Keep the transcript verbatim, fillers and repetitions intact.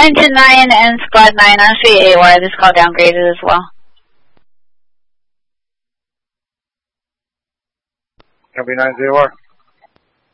Engine nine and Squad nine on three A O R, this call downgraded as well. Copy nine, A O R.